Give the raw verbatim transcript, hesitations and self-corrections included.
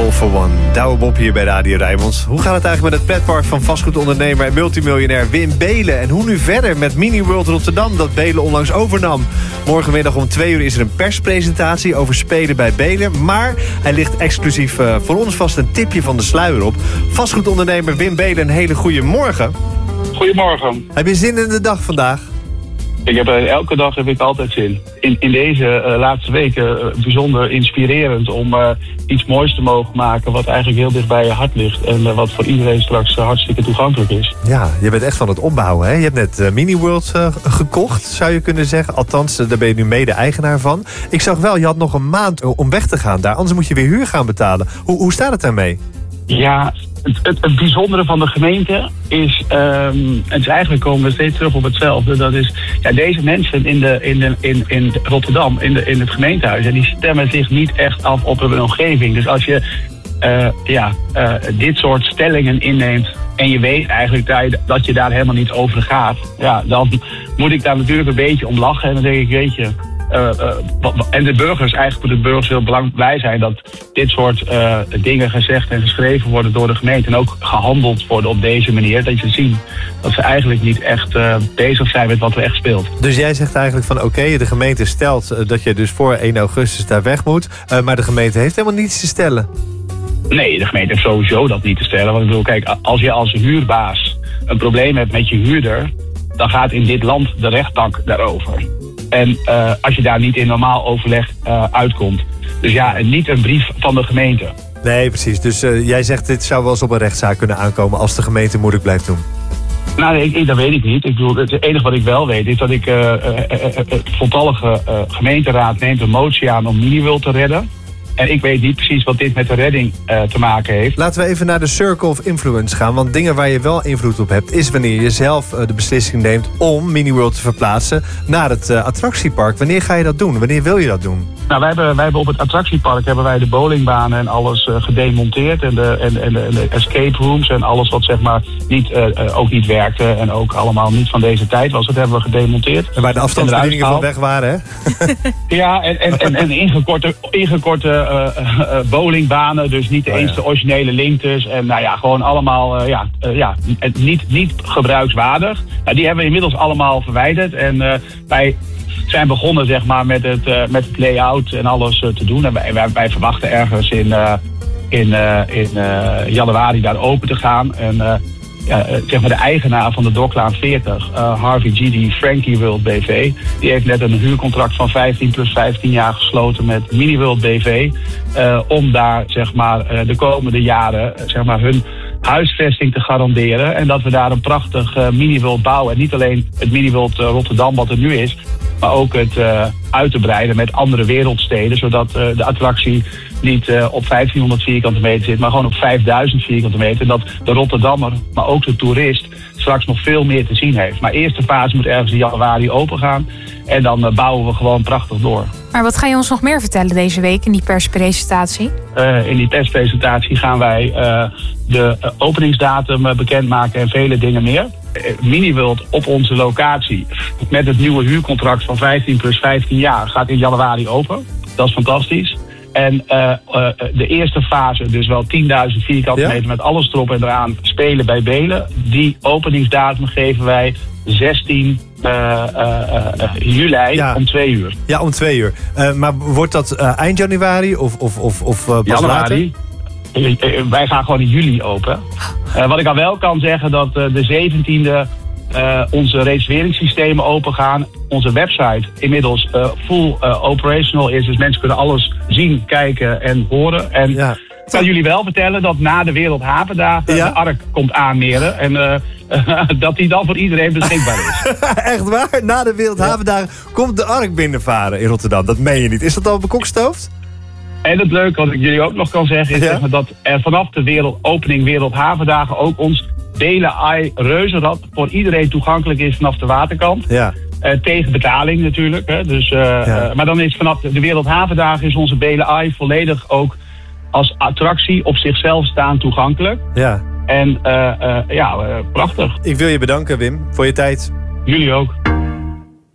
All for One. Douwe Bob hier bij Radio Rijnmond. Hoe gaat het eigenlijk met het pretpark van vastgoedondernemer en multimiljonair Wim Beelen? En hoe nu verder met Mini World Rotterdam dat Beelen onlangs overnam? Morgenmiddag om twee uur is er een perspresentatie over spelen bij Beelen. Maar hij ligt exclusief uh, voor ons vast een tipje van de sluier op. Vastgoedondernemer Wim Beelen, een hele goede morgen. Goedemorgen. Heb je zin in de dag vandaag? Ik heb, uh, elke dag heb ik altijd zin. In, in deze uh, laatste weken uh, bijzonder inspirerend om uh, iets moois te mogen maken wat eigenlijk heel dicht bij je hart ligt. En uh, wat voor iedereen straks uh, hartstikke toegankelijk is. Ja, je bent echt van het opbouwen, hè? Je hebt net uh, Mini World uh, gekocht, zou je kunnen zeggen. Althans, uh, daar ben je nu mede-eigenaar van. Ik zag wel, je had nog een maand uh, om weg te gaan daar. Anders moet je weer huur gaan betalen. Hoe, hoe staat het daarmee? Ja, het, het, het bijzondere van de gemeente is, um, het is eigenlijk komen we steeds terug op hetzelfde. Dat is, ja, deze mensen in, de, in, de, in, in Rotterdam, in, de, in het gemeentehuis, en die stemmen zich niet echt af op hun omgeving. Dus als je uh, ja, uh, dit soort stellingen inneemt en je weet eigenlijk dat je, dat je daar helemaal niet over gaat, ja, dan moet ik daar natuurlijk een beetje om lachen. En dan denk ik, weet je, Uh, uh, en de burgers, eigenlijk voor de burgers heel belangrijk blij zijn dat dit soort uh, dingen gezegd en geschreven worden door de gemeente en ook gehandeld worden op deze manier. Dat je ziet dat ze eigenlijk niet echt uh, bezig zijn met wat er echt speelt. Dus jij zegt eigenlijk van oké, okay, de gemeente stelt uh, dat je dus voor één augustus daar weg moet. Uh, maar de gemeente heeft helemaal niets te stellen. Nee, de gemeente heeft sowieso dat niet te stellen. Want ik bedoel, kijk, als je als huurbaas een probleem hebt met je huurder, dan gaat in dit land de rechtbank daarover. En uh, als je daar niet in normaal overleg uh, uitkomt. Dus ja, niet een brief van de gemeente. Nee, precies. Dus uh, jij zegt dit zou wel eens op een rechtszaak kunnen aankomen als de gemeente moeilijk blijft doen. Nou, ik, ik, dat weet ik niet. Ik bedoel, het enige wat ik wel weet is dat ik uh, uh, uh, uh, voltallige uh, gemeenteraad neemt een motie aan om Mini World te redden. En ik weet niet precies wat dit met de redding uh, te maken heeft. Laten we even naar de circle of influence gaan. Want dingen waar je wel invloed op hebt is wanneer je zelf uh, de beslissing neemt om Mini World te verplaatsen naar het uh, attractiepark. Wanneer ga je dat doen? Wanneer wil je dat doen? Nou, wij hebben, wij hebben op het attractiepark hebben wij de bowlingbanen en alles uh, gedemonteerd. En de, en, en, de, en de escape rooms en alles wat zeg maar niet, uh, uh, ook niet werkte. En ook allemaal niet van deze tijd was. Dat hebben we gedemonteerd. En waar de afstandsbedieningen van weg waren, hè? Ja, en, en, en, en ingekorte, ingekorte uh, uh, bowlingbanen. Dus niet oh, eens ja. de originele linktes. En nou ja, gewoon allemaal uh, ja, uh, ja, niet, niet gebruikswaardig. Nou, die hebben we inmiddels allemaal verwijderd. En uh, wij zijn begonnen zeg maar, met, het, uh, met het layout en alles uh, te doen. En wij, wij, wij verwachten ergens in, uh, in, uh, in uh, januari daar open te gaan. En uh, ja, zeg maar de eigenaar van de Doklaan veertig, uh, Harvey G D Frankie World B V... die heeft net een huurcontract van vijftien plus vijftien jaar gesloten met Mini World B V... Uh, om daar zeg maar, uh, de komende jaren zeg maar, hun huisvesting te garanderen. En dat we daar een prachtig uh, Mini World bouwen. En niet alleen het Mini World uh, Rotterdam wat er nu is, maar ook het uh, uit te breiden met andere wereldsteden. Zodat uh, de attractie niet uh, op vijftienhonderd vierkante meter zit, maar gewoon op vijfduizend vierkante meter. En dat de Rotterdammer, maar ook de toerist, straks nog veel meer te zien heeft. Maar eerste fase moet ergens in januari open gaan. En dan uh, bouwen we gewoon prachtig door. Maar wat ga je ons nog meer vertellen deze week in die perspresentatie? Uh, in die perspresentatie gaan wij uh, de uh, openingsdatum uh, bekendmaken en vele dingen meer. Uh, Mini World op onze locatie met het nieuwe huurcontract van vijftien plus vijftien jaar gaat in januari open. Dat is fantastisch. En uh, uh, de eerste fase, dus wel tienduizend vierkante ja? meter met alles erop en eraan, spelen bij Beelen. Die openingsdatum geven wij zestien uh, uh, uh, juli ja. om twee uur. Ja, om twee uur. Uh, maar wordt dat uh, eind januari of, of, of, of uh, pas januari. Later? Wij gaan gewoon in juli open. Uh, wat ik al wel kan zeggen, dat uh, de zeventiende uh, onze reserveringssystemen open gaan. Onze website inmiddels uh, full uh, operational is. Dus mensen kunnen alles zien, kijken en horen. En ja. ik kan jullie wel vertellen dat na de Wereldhavendagen ja? de Ark komt aanmeren. En uh, uh, dat die dan voor iedereen beschikbaar is. Echt waar? Na de Wereldhavendagen ja. komt de Ark binnenvaren in Rotterdam. Dat meen je niet. Is dat al bekokstoofd? En het leuke wat ik jullie ook nog kan zeggen is ja? zeg maar, dat er vanaf de wereld, opening Wereldhavendagen ook ons Beelen Eye reuzenrad voor iedereen toegankelijk is vanaf de waterkant. Ja. Uh, tegen betaling natuurlijk. Hè. Dus, uh, ja. uh, maar dan is vanaf de Wereldhavendagen is onze Beelen Eye volledig ook als attractie op zichzelf staan toegankelijk. Ja. En uh, uh, ja, uh, prachtig. Ik wil je bedanken, Wim, voor je tijd. Jullie ook.